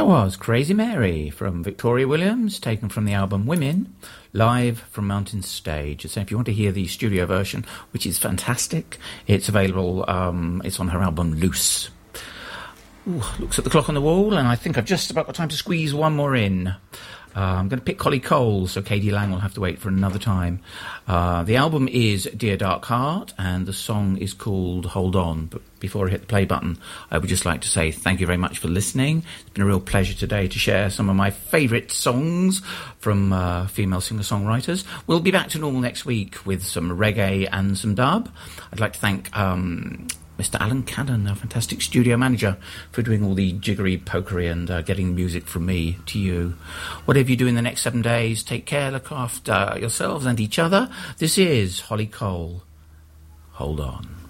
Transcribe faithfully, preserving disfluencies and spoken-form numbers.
That was Crazy Mary from Victoria Williams, taken from the album Women, live from Mountain Stage. So if you want to hear the studio version, which is fantastic, it's available, um, it's on her album Loose. Ooh, looks at the clock on the wall, and I think I've just about got time to squeeze one more in. Uh, I'm going to pick Holly Cole, so K D Lang will have to wait for another time. Uh, the album is Dear Dark Heart, and the song is called Hold On. But before I hit the play button, I would just like to say thank you very much for listening. It's been a real pleasure today to share some of my favourite songs from uh, female singer-songwriters. We'll be back to normal next week with some reggae and some dub. I'd like to thank... Um, Mister Alan Cannon, our fantastic studio manager, for doing all the jiggery pokery and uh, getting music from me to you. Whatever you do in the next seven days, take care, look after yourselves and each other. This is Holly Cole. Hold on.